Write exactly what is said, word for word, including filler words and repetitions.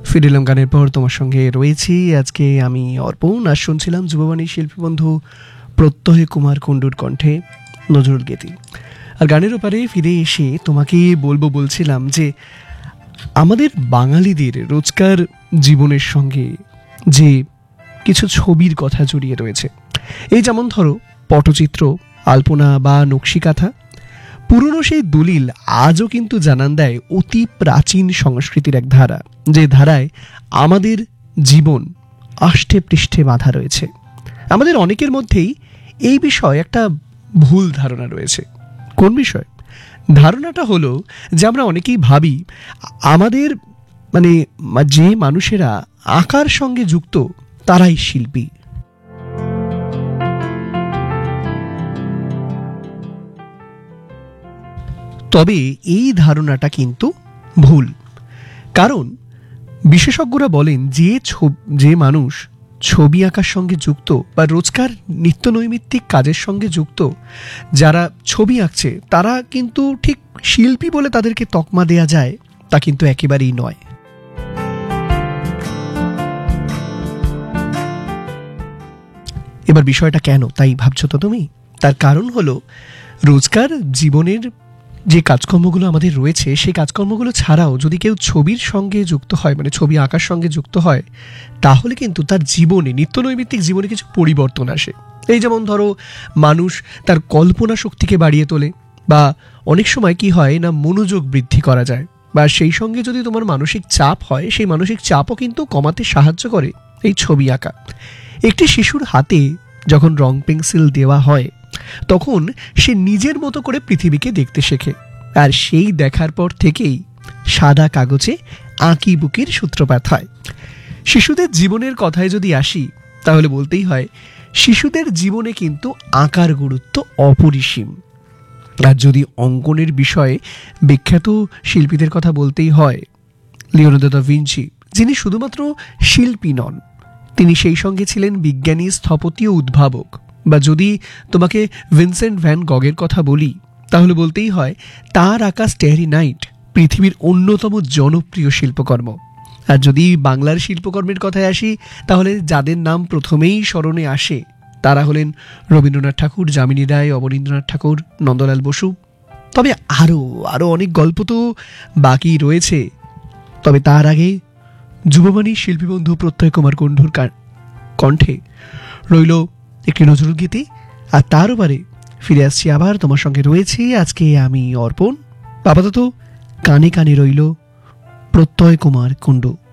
ফিরিলাম গানের পর তোমার সঙ্গে রয়েছি আজকে আমি অর্পণ। আর শুনছিলাম যুববাণী শিল্পী বন্ধু প্রত্যয় কুমার কুণ্ডুর কণ্ঠে নজরুল গীতি। আর গানের ওপারে ফিরে এসে তোমাকে বলবো বলছিলাম যে আমাদের বাঙালিদের রোজকার জীবনের সঙ্গে যে কিছু ছবির কথা জড়িয়ে রয়েছে, এই যেমন ধরো পটচিত্র, আলপনা বা নকশিকাঁথা। পুরনো সেই দলিল আজও কিন্তু জানান দেয় অতি প্রাচীন সংস্কৃতির এক ধারা, যে ধারায় আমাদের জীবন আষ্টে পৃষ্ঠে বাঁধা রয়েছে। আমাদের অনেকের মধ্যেই এই বিষয়ে একটা ভুল ধারণা রয়েছে। কোন বিষয়? ধারণাটা হলো যে আমরা অনেকেই ভাবি আমাদের মানে যে মানুষেরা আঁকার সঙ্গে যুক্ত তারাই শিল্পী। তবে এই ধারণাটা কিন্তু ভুল, কারণ বিশেষজ্ঞরা বলেন যে যে মানুষ ছবি আঁকার সঙ্গে যুক্ত বা রোজকার নিত্য নৈমিত্তিক কাজের সঙ্গে যুক্ত, যারা ছবি আঁকছে তারা কিন্তু ঠিক শিল্পী বলে তাদেরকে তকমা দেয়া যায় তা কিন্তু একেবারেই নয়। এবার বিষয়টা কেন তাই ভাবছো তো তুমি? তার কারণ হলো রোজকার জীবনের যে কাজকর্মগুলো আমাদের রয়েছে সেই কাজকর্মগুলো ছাড়াও যদি কেউ ছবির সঙ্গে যুক্ত হয়, মানে ছবি আঁকার সঙ্গে যুক্ত হয়, তাহলে কিন্তু তার জীবনে নিত্যনৈমিত্তিক জীবনে কিছু পরিবর্তন আসে। এই যেমন ধরো মানুষ তার কল্পনা শক্তিকে বাড়িয়ে তোলে, বা অনেক সময় কি হয় না মনোযোগ বৃদ্ধি করা যায়, বা সেই সঙ্গে যদি তোমার মানসিক চাপ হয় সেই মানসিক চাপও কিন্তু কমাতে সাহায্য করে এই ছবি আঁকা। একটি শিশুর হাতে যখন রং পেন্সিল দেওয়া হয় তখন সে নিজের মতো করে পৃথিবীকে দেখতে শেখে, আর সেই দেখার পর থেকেই সাদা কাগজে আঁকি বুকির সূত্রপাত হয়। শিশুদের জীবনের কথায় যদি আসি তাহলে বলতেই হয় শিশুদের জীবনে কিন্তু আঁকার গুরুত্ব অপরিসীম। আর যদি অঙ্কনের বিষয়ে বিখ্যাত শিল্পীদের কথা বলতেই হয়, লিওনার্দো দা ভিঞ্চি, যিনি শুধুমাত্র শিল্পী নন, তিনি সেই সঙ্গে ছিলেন বিজ্ঞানী, স্থপতি ও উদ্ভাবক। বা যদি তোমাকে ভিনসেন্ট ভ্যান গগের কথা বলি তাহলে বলতেই হয় তার আঁকা স্টারি নাইট পৃথিবীর অন্যতম জনপ্রিয় শিল্পকর্ম। আর যদি বাংলার শিল্পকর্মের কথায় আসি তাহলে যাদের নাম প্রথমেই স্মরণে আসে তারা হলেন রবীন্দ্রনাথ ঠাকুর, যামিনী রায়, অবনীন্দ্রনাথ ঠাকুর, নন্দলাল বসু। তবে আরও আরও অনেক গল্প তো বাকি রয়েছে। তবে তার আগে যুববাণী শিল্পী বন্ধু প্রত্যয় কুমার কুণ্ডুর কণ্ঠে রইল একটি নজরুল গীতি। আর তার উপরে ফিরে আসছি আবার তোমার সঙ্গে রয়েছি আজকে আমি অর্পণ। আপাতত কানে কানে রইল প্রত্যয় কুমার কুণ্ডু।